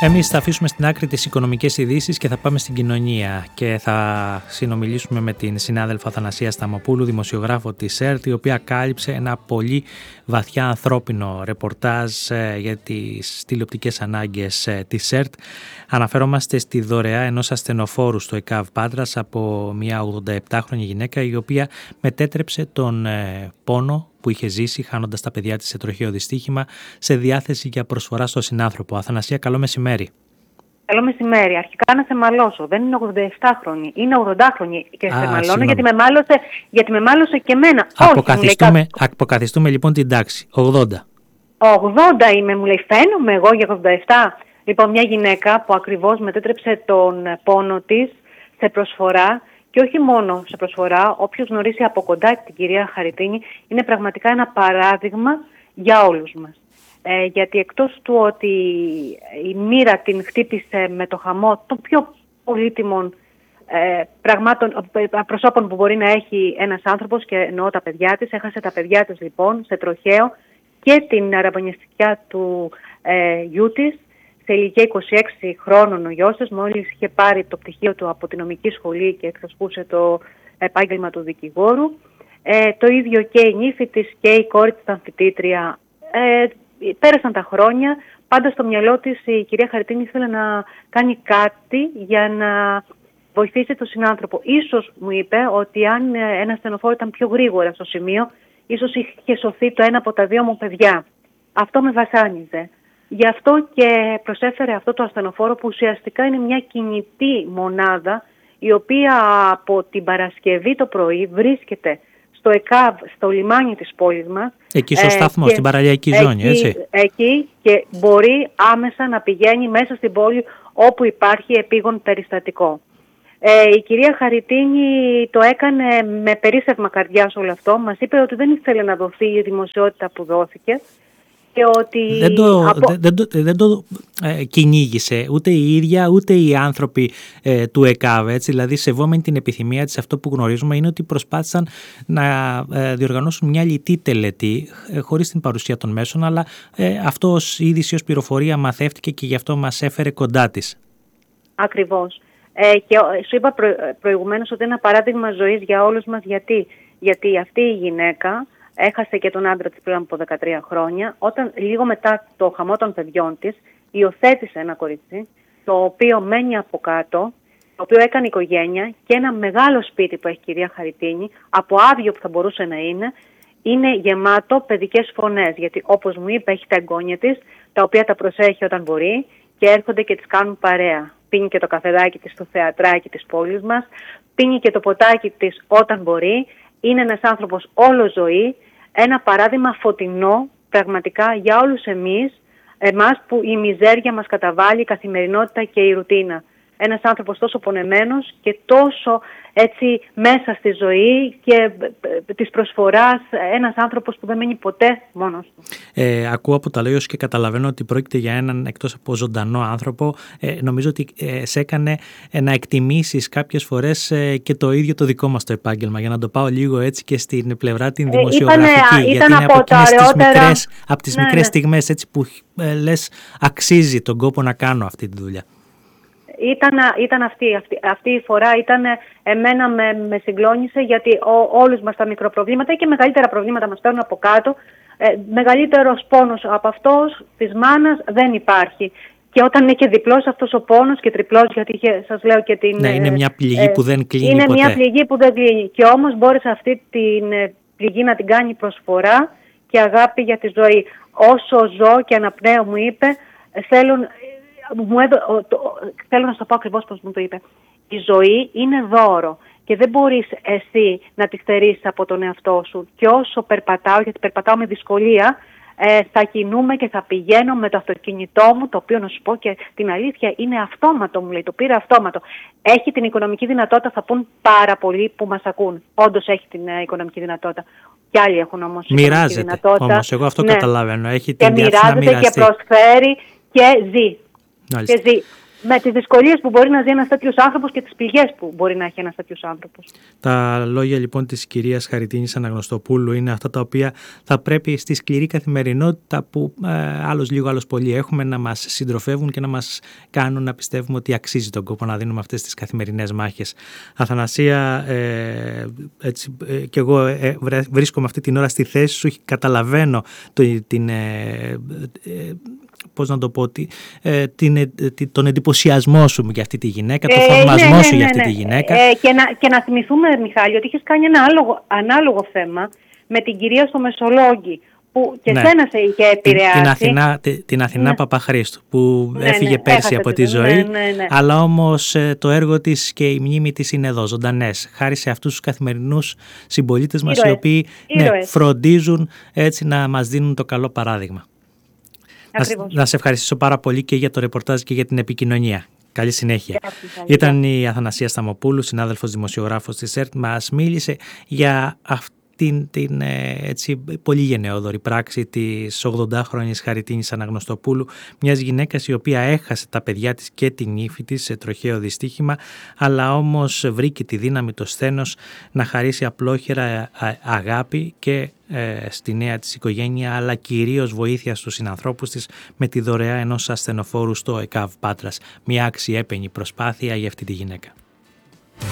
Εμείς θα αφήσουμε στην άκρη τις οικονομικές ειδήσεις και θα πάμε στην κοινωνία και θα συνομιλήσουμε με την συνάδελφο Αθανασία Σταμοπούλου, δημοσιογράφο της ΕΡΤ, η οποία κάλυψε ένα πολύ βαθιά ανθρώπινο ρεπορτάζ για τις τηλεοπτικές ανάγκες της ΕΡΤ. Αναφερόμαστε στη δωρεά ενός ασθενοφόρου στο ΕΚΑΒ Πάτρας από μια 87χρονη γυναίκα, η οποία μετέτρεψε τον πόνο που είχε ζήσει χάνοντας τα παιδιά της σε τροχαίο δυστύχημα σε διάθεση για προσφορά στον συνάνθρωπο. Αθανασία, καλό μεσημέρι. Καλό μεσημέρι. Αρχικά να σε μαλώσω. Δεν είναι 87χρονη, είναι 80χρονη και σε μαλώνω γιατί με μάλωσε και εμένα. Αποκαθιστούμε λοιπόν την τάξη. 80. 80 είμαι, μου λέει, φαίνομαι εγώ για 87. Λοιπόν, μια γυναίκα που ακριβώς μετέτρεψε τον πόνο της σε προσφορά. Και όχι μόνο σε προσφορά, όποιος γνωρίσει από κοντά την κυρία Χαριτίνη είναι πραγματικά ένα παράδειγμα για όλους μας. Γιατί εκτός του ότι η μοίρα την χτύπησε με το χαμό των πιο πολύτιμων προσώπων που μπορεί να έχει ένας άνθρωπος, και εννοώ τα παιδιά της, έχασε τα παιδιά της λοιπόν σε τροχαίο και την αραβωνιαστικιά του γιού της. Σε ηλικία 26 χρόνων ο γιος της, μόλις είχε πάρει το πτυχίο του από τη νομική σχολή και εξασκούσε το επάγγελμα του δικηγόρου. Το ίδιο και η νύφη της και η κόρη της ήταν φοιτήτρια. Πέρασαν τα χρόνια. Πάντα στο μυαλό της η κυρία Χαριτίνη ήθελε να κάνει κάτι για να βοηθήσει τον συνάνθρωπο. Ίσως μου είπε ότι αν ένα ασθενοφόρο ήταν πιο γρήγορα στο σημείο, ίσως είχε σωθεί το ένα από τα δύο μου παιδιά. Αυτό με βασάνιζε. Γι' αυτό και προσέφερε αυτό το ασθενοφόρο, που ουσιαστικά είναι μια κινητή μονάδα, η οποία από την Παρασκευή το πρωί βρίσκεται στο ΕΚΑΒ, στο λιμάνι της πόλης μας. Εκεί στο σταθμό, στην παραλιακή ζώνη, έτσι. Εκεί, και μπορεί άμεσα να πηγαίνει μέσα στην πόλη όπου υπάρχει επίγον περιστατικό. Η κυρία Χαριτίνη το έκανε με περίσσευμα καρδιάς όλο αυτό. Μας είπε ότι δεν ήθελε να δοθεί η δημοσιότητα που δόθηκε. Και ότι δεν το κυνήγησε ούτε η ίδια ούτε οι άνθρωποι του ΕΚΑΒ, έτσι. Δηλαδή, σεβόμενοι την επιθυμία της, αυτό που γνωρίζουμε είναι ότι προσπάθησαν να διοργανώσουν μια λιτή τελετή χωρίς την παρουσία των μέσων, αλλά αυτό ως είδηση, ως πληροφορία μαθεύτηκε και γι' αυτό μας έφερε κοντά της. Ακριβώς. Και σου είπα προηγουμένως ότι είναι ένα παράδειγμα ζωής για όλους μας. Γιατί αυτή η γυναίκα έχασε και τον άντρα της πριν από 13 χρόνια, όταν λίγο μετά το χαμό των παιδιών της υιοθέτησε ένα κορίτσι, το οποίο μένει από κάτω, το οποίο έκανε οικογένεια, και ένα μεγάλο σπίτι που έχει η κυρία Χαριτίνη, από άδειο που θα μπορούσε να είναι γεμάτο παιδικές φωνές. Γιατί όπως μου είπε, έχει τα εγγόνια της, τα οποία τα προσέχει όταν μπορεί και έρχονται και τις κάνουν παρέα. Πίνει και το καφεδάκι της στο θεατράκι της πόλης μας, πίνει και το ποτάκι της όταν μπορεί. Είναι ένας άνθρωπος όλο ζωή, ένα παράδειγμα φωτεινό πραγματικά για όλους εμάς που η μιζέρια μας καταβάλει, η καθημερινότητα και η ρουτίνα. Ένας άνθρωπος τόσο πονεμένος και τόσο έτσι μέσα στη ζωή και της προσφοράς, ένας άνθρωπος που δεν μένει ποτέ μόνος του. Ακούω από τα λόγια σου και καταλαβαίνω ότι πρόκειται για έναν, εκτός από ζωντανό άνθρωπο, νομίζω ότι σε έκανε να εκτιμήσεις κάποιες φορές και το ίδιο το δικό μας το επάγγελμα, για να το πάω λίγο έτσι και στην πλευρά την δημοσιογραφική, γιατί είναι από τις μικρές στιγμές έτσι που λες αξίζει τον κόπο να κάνω αυτή τη δουλειά. Ήταν αυτή η φορά, εμένα με συγκλώνησε, γιατί όλους μας τα μικροπροβλήματα και μεγαλύτερα προβλήματα μας παίρνουν από κάτω. Μεγαλύτερος πόνος από αυτός της μάνας δεν υπάρχει. Και όταν είναι και διπλός αυτός ο πόνος και τριπλός, γιατί σας λέω και την... Ναι, είναι μια πληγή που δεν κλείνει είναι ποτέ. Είναι μια πληγή που δεν κλείνει. Και όμως μπόρεσε αυτή την πληγή να την κάνει προσφορά και αγάπη για τη ζωή. Όσο ζω και αναπνέω, μου είπε, θέλω να σου το πω ακριβώς πώς μου το είπε. Η ζωή είναι δώρο και δεν μπορείς εσύ να τη στερήσεις από τον εαυτό σου. Και όσο περπατάω, γιατί περπατάω με δυσκολία, θα κινούμαι και θα πηγαίνω με το αυτοκίνητό μου, το οποίο, να σου πω και την αλήθεια, είναι αυτόματο, μου λέει, το πήρα αυτόματο. Έχει την οικονομική δυνατότητα, θα πούν πάρα πολλοί που μας ακούν. Όντως έχει την οικονομική δυνατότητα. Κι άλλοι έχουν όμως οικονομική δυνατότητα. Όμως, εγώ αυτό καταλαβαίνω. Έχει και την διάθεση να μοιραστεί. Και προσφέρει και ζει. Και ζει. Με τις δυσκολίες που μπορεί να ζει ένας τέτοιος άνθρωπος και τις πληγές που μπορεί να έχει ένας τέτοιος άνθρωπος. Τα λόγια λοιπόν της κυρίας Χαριτίνης Αναγνωστοπούλου είναι αυτά τα οποία θα πρέπει στη σκληρή καθημερινότητα που άλλος λίγο άλλος πολύ έχουμε να μας συντροφεύουν και να μας κάνουν να πιστεύουμε ότι αξίζει τον κόπο να δίνουμε αυτές τις καθημερινές μάχες. Αθανασία, και εγώ βρίσκομαι αυτή την ώρα στη θέση σου, καταλαβαίνω πώς να το πω, τον εντυπωσιασμό σου για αυτή τη γυναίκα, τον θαυμασμό σου για αυτή τη γυναίκα. Και να θυμηθούμε, Μιχάλη, ότι είχες κάνει ένα ανάλογο θέμα με την κυρία στο Μεσολόγγι, που και σένα σε είχε επηρεάσει. Την Αθηνά Παπαχρήστου, που έφυγε πέρσι από τη ζωή, αλλά όμως το έργο της και η μνήμη της είναι εδώ, ζωντανές, χάρη σε αυτούς τους καθημερινούς συμπολίτες μας, οι οποίοι φροντίζουν έτσι να μας δίνουν το καλό παράδειγμα. Να σε ευχαριστήσω πάρα πολύ και για το ρεπορτάζ και για την επικοινωνία. Καλή συνέχεια. Ήταν η Αθανασία Σταμοπούλου, συνάδελφος δημοσιογράφος της ΕΡΤ. Μας μίλησε για αυτήν την έτσι, πολύ γενναιόδορη πράξη της 80χρονης Χαριτίνης Αναγνωστοπούλου, μιας γυναίκας η οποία έχασε τα παιδιά της και την ύφη της σε τροχαίο δυστύχημα, αλλά όμως βρήκε τη δύναμη, το σθένος να χαρίσει απλόχερα αγάπη και στη νέα της οικογένεια, αλλά κυρίως βοήθεια στους συνανθρώπους της με τη δωρεά ενός ασθενοφόρου στο ΕΚΑΒ Πάτρας. Μια αξιέπαινη προσπάθεια για αυτή τη γυναίκα.